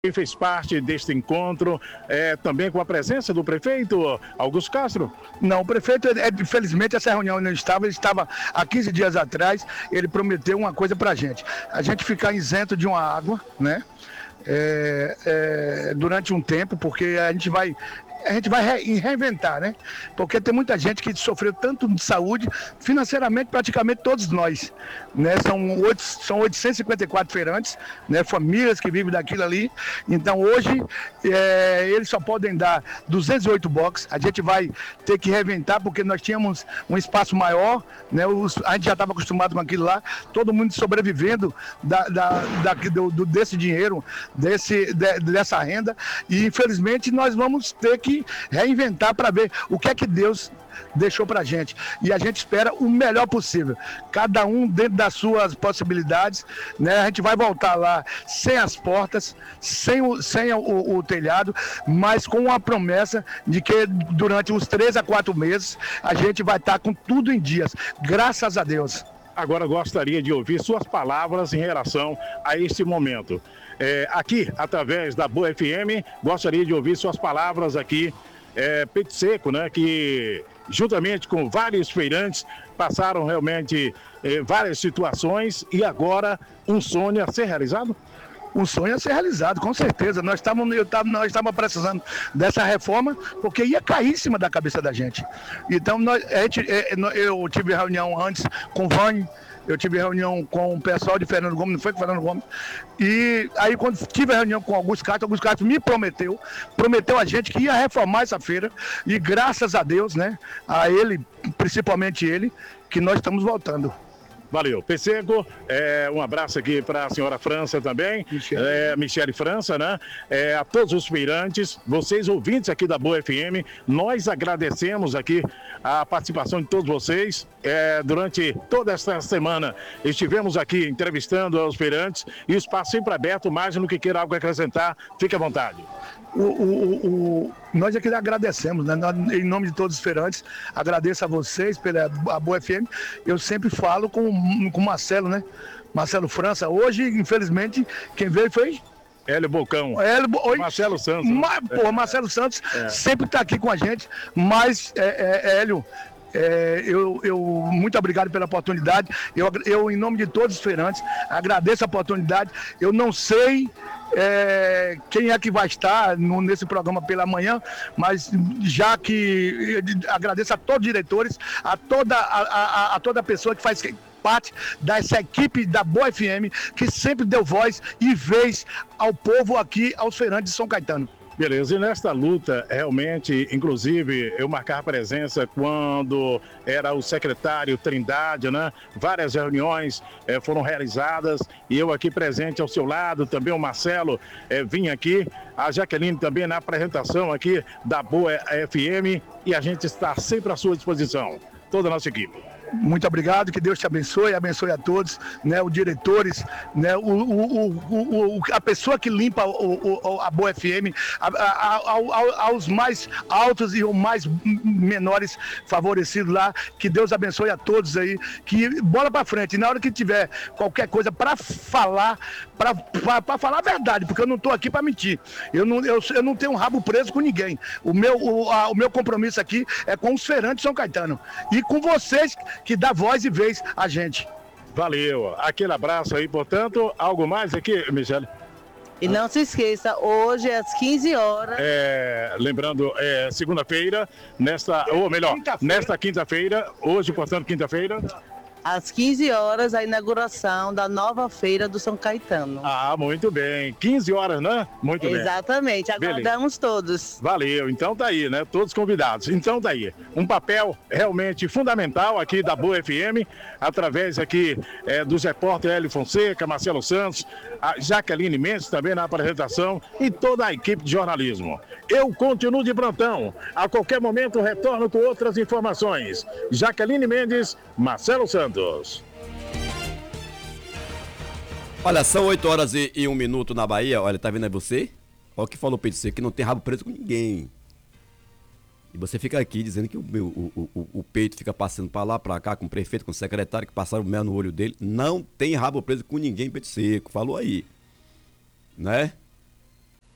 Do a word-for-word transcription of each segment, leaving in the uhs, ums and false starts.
Quem fez parte deste encontro, é, também com a presença do prefeito Augusto Castro? Não, o prefeito, é, infelizmente, essa reunião não estava, ele estava há quinze dias atrás, ele prometeu uma coisa pra gente, a gente ficar isento de uma água, né, é, é, durante um tempo, porque a gente vai... A gente vai re reinventar, né? Porque tem muita gente que sofreu tanto de saúde, financeiramente, praticamente todos nós, né? São, oito, são oitocentos e cinquenta e quatro feirantes, né? Famílias que vivem daquilo ali. Então, hoje, é, eles só podem dar duzentos e oito boxes. A gente vai ter que reinventar, porque nós tínhamos um espaço maior, né? Os, a gente já estava acostumado com aquilo lá, todo mundo sobrevivendo da, da, da, do, do, desse dinheiro, desse, de, dessa renda. E, infelizmente, nós vamos ter que reinventar para ver o que é que Deus deixou pra gente, e a gente espera o melhor possível, cada um dentro das suas possibilidades, né? A gente vai voltar lá sem as portas, sem o, sem o, o, o telhado, mas com a promessa de que durante uns três a quatro meses a gente vai estar com tudo em dias, graças a Deus. Agora gostaria de ouvir suas palavras em relação a este momento. É, aqui, através da Boa F M, gostaria de ouvir suas palavras aqui, é, Peito Seco, né, que juntamente com vários feirantes passaram realmente é, várias situações e agora um sonho a ser realizado? Um sonho a ser realizado, com certeza. Nós estávamos, eu tava, nós estávamos precisando dessa reforma, porque ia cair em cima da cabeça da gente. Então, nós, a gente, eu tive reunião antes com o Vani, eu tive reunião com o pessoal de Fernando Gomes, não foi com o Fernando Gomes, e aí quando tive reunião com o Augusto Castro, Augusto Castro me prometeu, prometeu a gente que ia reformar essa feira, e graças a Deus, né, a ele, principalmente ele, que nós estamos voltando. Valeu. Pessego, é, um abraço aqui para a senhora França também, Michele, é, Michele França, né? É, a todos os feirantes, vocês ouvintes aqui da Boa F M, nós agradecemos aqui a participação de todos vocês. É, durante toda esta semana estivemos aqui entrevistando os feirantes e o espaço sempre aberto, mais no que queira algo acrescentar, fique à vontade. O, o, o, nós aqui agradecemos, né? Em nome de todos os feirantes, agradeço a vocês pela a Boa F M. Eu sempre falo com, com o Marcelo, né? Marcelo França. Hoje, infelizmente, quem veio foi Hélio Bocão. Hélio, oi, Marcelo Santos. Ma, porra, é. Marcelo Santos é. sempre está aqui com a gente, mas é, é, Hélio, É, eu, eu, muito obrigado pela oportunidade. Eu, eu, em nome de todos os feirantes, agradeço a oportunidade. Eu não sei é, quem é que vai estar no, nesse programa pela manhã, mas já que agradeço a todos os diretores, a toda a, a, a toda pessoa que faz parte dessa equipe da Boa F M, que sempre deu voz e vez ao povo aqui, aos feirantes de São Caetano. Beleza, e nesta luta, realmente, inclusive, eu marcar presença quando era o secretário Trindade, né? Várias reuniões eh, foram realizadas e eu aqui presente ao seu lado, também o Marcelo eh, vinha aqui, a Jaqueline também na apresentação aqui da Boa F M e a gente está sempre à sua disposição, toda a nossa equipe. Muito obrigado, que Deus te abençoe, abençoe a todos, né, os diretores, né, o, o, o, o, a pessoa que limpa o, o, a Boa F M, a, a, a, aos mais altos e os mais menores favorecidos lá, que Deus abençoe a todos aí, que bola pra frente, e na hora que tiver qualquer coisa para falar, para falar a verdade, porque eu não tô aqui para mentir, eu não, eu, eu não tenho um rabo preso com ninguém, o meu, o, a, o meu compromisso aqui é com os feirantes de São Caetano, e com vocês, que dá voz e vez a gente. Valeu, aquele abraço aí, portanto, algo mais aqui, Michele? E não se esqueça, hoje às quinze horas. É, lembrando, é segunda-feira, nesta, ou melhor, quinta nesta quinta-feira, hoje, portanto, quinta-feira. Às quinze horas, a inauguração da nova feira do São Caetano. Ah, muito bem. quinze horas, né? Muito bem. Exatamente, aguardamos todos. Valeu, então tá aí, né? Todos convidados. Então tá aí. Um papel realmente fundamental aqui da Boa F M, através aqui é, dos repórteres Hélio Fonseca, Marcelo Santos, a Jaqueline Mendes também na apresentação e toda a equipe de jornalismo. Eu continuo de plantão. A qualquer momento retorno com outras informações. Jaqueline Mendes, Marcelo Santos. Olha, são oito horas e, e um minuto na Bahia. Olha, tá vendo aí você? Olha o que falou o Pedro Seco, que não tem rabo preso com ninguém. E você fica aqui dizendo que o, meu, o, o, o Peito fica passando pra lá, pra cá, com o prefeito, com o secretário, que passaram o mel no olho dele. Não tem rabo preso com ninguém, Pedro Seco. Falou aí. Né?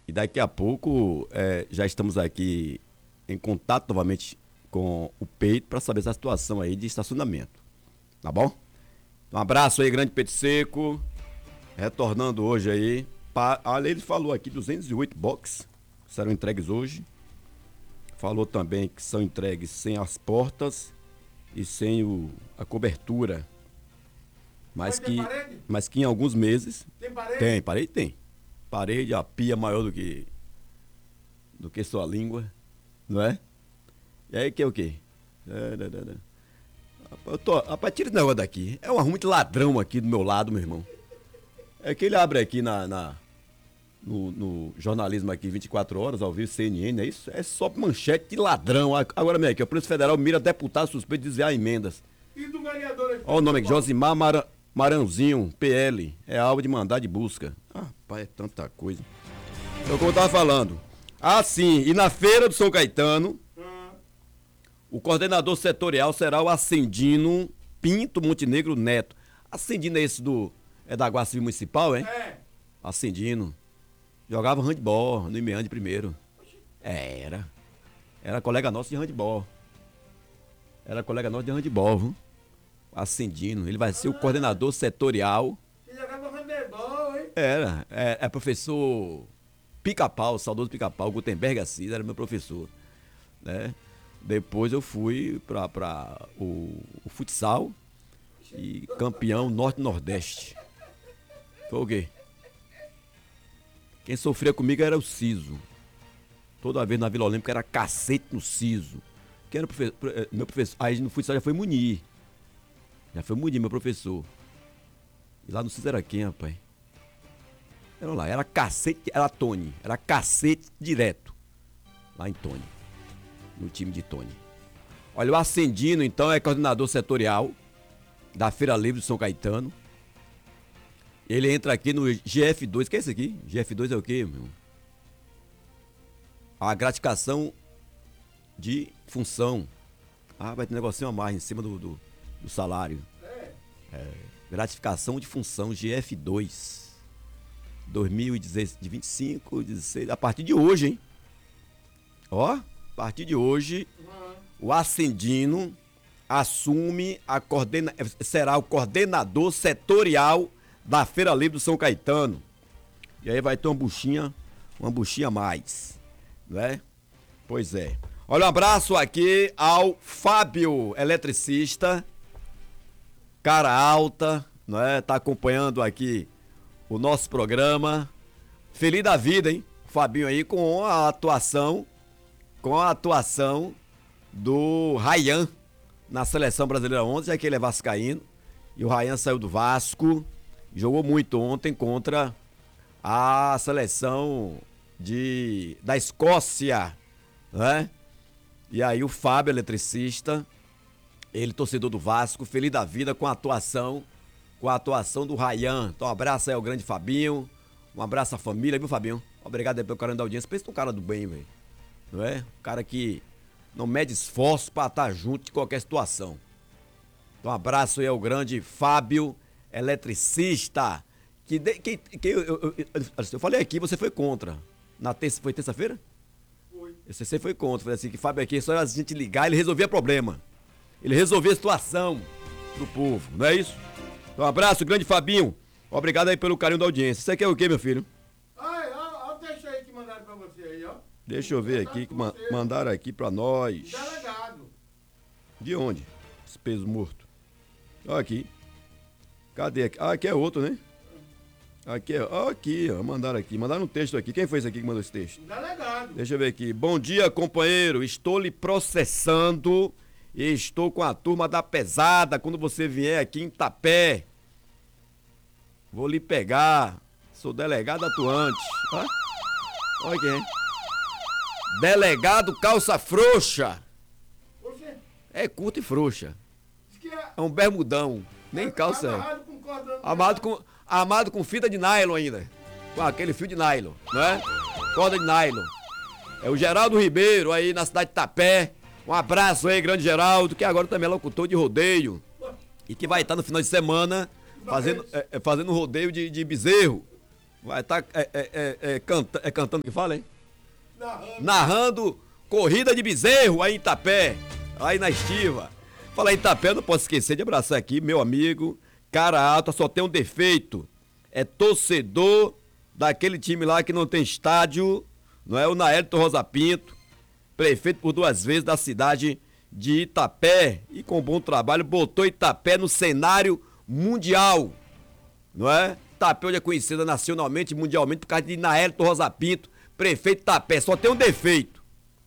E daqui a pouco é, já estamos aqui em contato novamente com o Peito para saber essa situação aí de estacionamento. Tá bom? Um abraço aí, grande Peito Seco. Retornando hoje aí. Pa... Olha, ele falou aqui duzentos e oito boxes serão entregues hoje. Falou também que são entregues sem as portas e sem o... a cobertura. Mas que, mas que em alguns meses... Tem parede? Tem, parede tem. Parede, a pia maior do que... do que sua língua. Não é? E aí que é o quê? É, é, é, é. Eu tô, rapaz, tira esse negócio daqui. É um arrumo de ladrão aqui do meu lado, meu irmão. É que ele abre aqui na, na no, no jornalismo aqui vinte e quatro horas, ao vivo, C N N, é isso? É só manchete de ladrão. Agora, meu, aqui, a Polícia Federal mira deputado suspeito de desviar emendas. E do vereador aqui? Olha o nome aqui, Josimar Mara, Maranzinho, P L. É alvo de mandado de busca. Ah, rapaz, é tanta coisa. Então, como eu tava falando. Ah, sim, e na feira do São Caetano, hum. o coordenador setorial será o Ascendino Pinto Montenegro Neto. Ascendino é esse do... É da Guarda Civil Municipal, hein? É. Ascendino. Jogava handball no Imeande primeiro. É, era. Era colega nosso de handball. Era colega nosso de handball, viu? Ascendino. Ele vai ser ah, o coordenador setorial. Ele jogava handball, hein? Era. É, é professor Pica-Pau, saudoso Pica-Pau, Gutenberg Assis, era meu professor. Né? Depois eu fui para pra o, o futsal e campeão norte-nordeste. Foi o quê? Quem sofria comigo era o Ciso. Toda vez na Vila Olímpica era cacete no Ciso. Quem era o professor? Meu professor. Aí no futsal já foi Munir. Já foi Munir, meu professor. E lá no Ciso era quem, rapaz? Era lá, era cacete, era Tony. Era cacete direto. Lá em Tony. No time de Tony. Olha, o Ascendino, então, é coordenador setorial da Feira Livre de São Caetano. Ele entra aqui no G F dois. O que é isso aqui? G F dois é o quê, meu? A gratificação de função. Ah, vai ter negocinho a mais em cima do, do, do salário. É, gratificação de função, G F dois. dois mil e dezesseis, de vinte e cinco, dezesseis, a partir de hoje, hein? Ó, a partir de hoje, o Ascendino assume a coordena... será o coordenador setorial da Feira Livre do São Caetano. E aí vai ter uma buchinha, uma buchinha a mais, né? Pois é. Olha, um abraço aqui ao Fábio, eletricista, cara alta, não é? Tá acompanhando aqui o nosso programa. Feliz da vida, hein? O Fabinho aí com a atuação, com a atuação do Ryan na seleção brasileira ontem, já que ele é vascaíno. E o Ryan saiu do Vasco, jogou muito ontem contra a seleção de, da Escócia, né? E aí o Fábio, eletricista, ele torcedor do Vasco, feliz da vida com a atuação, com a atuação do Ryan. Então um abraço aí ao grande Fabinho, um abraço à família, viu, Fabinho? Obrigado aí pelo carinho da audiência. Pensa num cara do bem, velho, não é? Um cara que não mede esforço pra estar junto de qualquer situação. Então um abraço aí ao grande Fábio, eletricista, que, de, que, que eu, eu, eu, eu falei aqui, você foi contra. Na terça, foi terça-feira? Foi. Você foi contra, falei assim, que Fábio aqui, só a gente ligar, ele resolvia problema. Ele resolvia a situação do povo, não é isso? Então um abraço, grande Fabinho. Obrigado aí pelo carinho da audiência. Você quer o quê, meu filho? Ai, ó, ó, deixa aí que mandaram pra você aí, ó. Deixa eu ver aqui, que ma mandaram aqui pra nós. Delegado. De onde? Esse peso morto. Ó aqui. Cadê aqui? Ah, aqui é outro, né? Aqui é, ó, aqui, ó, mandaram aqui, mandaram um texto aqui. Quem foi esse aqui que mandou esse texto? Delegado. Deixa eu ver aqui. Bom dia, companheiro. Estou lhe processando e estou com a turma da pesada quando você vier aqui em Tapé. Vou lhe pegar. Sou delegado atuante. Ó, olha quem é. Delegado calça frouxa. Você? É curto e frouxa. Que é... É um bermudão. Nem é calça é. Amarrado com corda... Amado com, amado com fita de nylon ainda. Com aquele fio de nylon, não é? Corda de nylon. É o Geraldo Ribeiro aí na cidade de Tapé. Um abraço aí, grande Geraldo, que agora também é locutor de rodeio. E que vai estar no final de semana fazendo, é, fazendo rodeio de, de bezerro. Vai estar tá, é, é, é, é, canta, é cantando que fala, hein? Narrando. Narrando corrida de bezerro aí em Itapé, aí na estiva. Falar em Itapé, não posso esquecer de abraçar aqui meu amigo, cara alta, só tem um defeito. É torcedor daquele time lá que não tem estádio, não é? O Naélito Rosa Pinto, prefeito por duas vezes da cidade de Itapé. E com bom trabalho botou Itapé no cenário mundial, não é? Itapé hoje é conhecida nacionalmente e mundialmente por causa de Naélito Rosa Pinto, prefeito de Itapé. Só tem um defeito.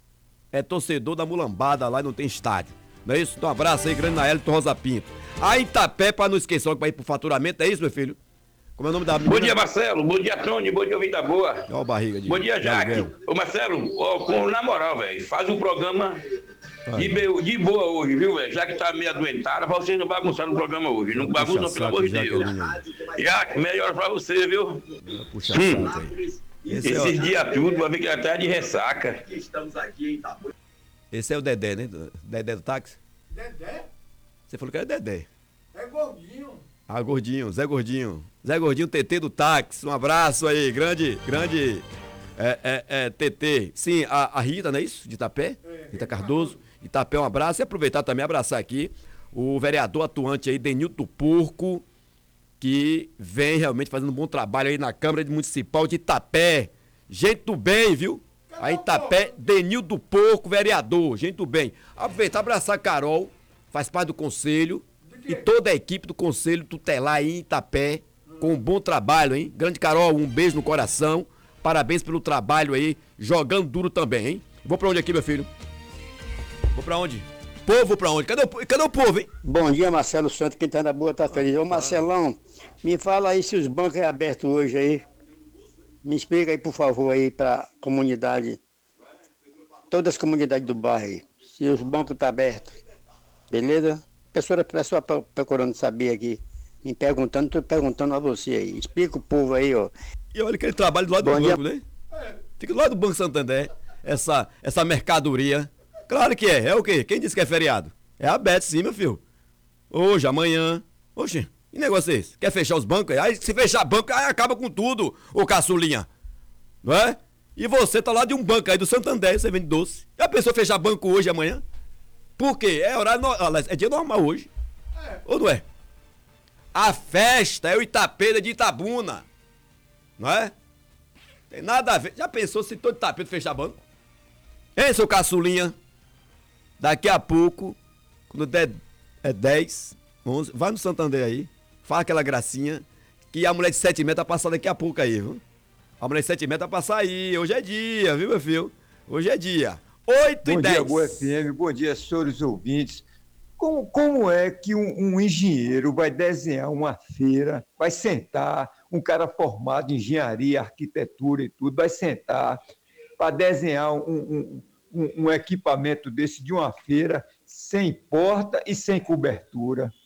É torcedor da mulambada lá e não tem estádio. Não é isso? Então um abraço aí, grande Naélito Rosa Pinto. A Itapé, pra não esquecer, pra ir pro faturamento, é isso, meu filho? Como é o nome da menina? Bom dia, Marcelo. Bom dia, Tony. Bom dia, Vida Boa. Olha o barriga de... Bom dia, Jaque. Ô, Marcelo, ó, com, na moral, velho, faz um programa de, be- de boa hoje, viu, velho? Já que tá meio adoentada, pra vocês não bagunçarem o programa hoje. Não bagunça, não, pelo amor de Deus. Jaque, melhor pra você, viu? Puxa Hum. saco aí. Esse Esses é, o... dias tudo, vai ver que até de ressaca. Esse é o Dedé, né? Dedé do táxi? Dedé? Você falou que era Dedé. É gordinho. Ah, Gordinho, Zé Gordinho. Zé Gordinho, T T do táxi. Um abraço aí, grande, grande é, é, é, T T. Sim, a, a Rita, não é isso? De Itapé? É, Rita Cardoso. Itapé, um abraço. E aproveitar também, abraçar aqui o vereador atuante aí, Denilton Porco, que vem realmente fazendo um bom trabalho aí na Câmara Municipal de Itapé. Gente do bem, viu? Aí Itapé, Denilton Porco, vereador. Gente do bem. Aproveitar, abraçar a Carol, faz parte do conselho. E toda a equipe do Conselho Tutelar aí em Itapé, com um bom trabalho, hein? Grande Carol, um beijo no coração. Parabéns pelo trabalho aí, jogando duro também, hein? Vou pra onde aqui, meu filho? Vou pra onde? Povo pra onde? Cadê o, cadê o povo, hein? Bom dia, Marcelo Santos, quem tá na boa tá feliz. Ô Marcelão, me fala aí se os bancos é aberto hoje aí. Me explica aí, por favor, aí pra comunidade, todas as comunidades do bairro aí, se os bancos tá abertos, beleza? Pessoa, pessoa procurando saber aqui, me perguntando, tô perguntando a você aí. Explica o povo aí, ó. E olha que ele trabalha do lado Bom do dia. banco, né? Fica do lado do Banco Santander, essa, essa mercadoria. Claro que é, é o quê? Quem disse que é feriado? É aberto sim, meu filho. Hoje, amanhã. Oxe, que negócio é esse? Quer fechar os bancos? Aí se fechar banco, aí acaba com tudo, ô caçulinha. Não é? E você tá lá de um banco aí do Santander, você vende doce. Já pensou fechar banco hoje, amanhã? Por quê? É horário no... é dia normal hoje. É. Ou não é? A festa é o Itapeira de Itabuna. Não é? Tem nada a ver. Já pensou se todo Itapeira fechar banco? Hein, seu caçulinha? Daqui a pouco, quando der é dez, onze, vai no Santander aí, faz aquela gracinha, que a mulher de sete metros vai passar daqui a pouco aí, viu? A mulher de sete metros vai passar aí. Hoje é dia, viu, meu filho? Hoje é dia. oito e dez. Bom dia, Boa F M. Bom dia, senhores ouvintes. Como, como é que um, um engenheiro vai desenhar uma feira, vai sentar, um cara formado em engenharia, arquitetura e tudo, vai sentar para desenhar um, um, um, um equipamento desse de uma feira sem porta e sem cobertura?